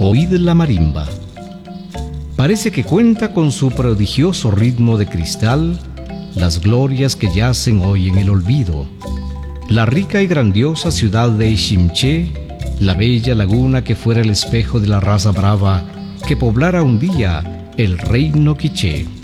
Oíd la marimba. Parece que cuenta con su prodigioso ritmo de cristal las glorias que yacen hoy en el olvido. La rica y grandiosa ciudad de Iximché, la bella laguna que fuera el espejo de la raza brava que poblara un día el reino quiché.